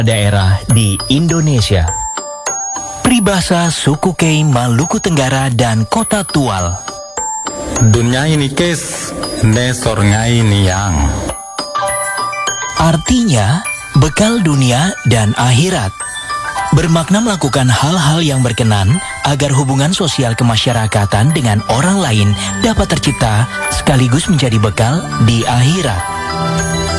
daerah di Indonesia. Peribahasa suku Kei, Maluku Tenggara, dan Kota Tual. Dunia ini kes, ne sorngai niang. Artinya, bekal dunia dan akhirat. Bermakna melakukan hal-hal yang berkenan agar hubungan sosial kemasyarakatan dengan orang lain dapat tercipta sekaligus menjadi bekal di akhirat.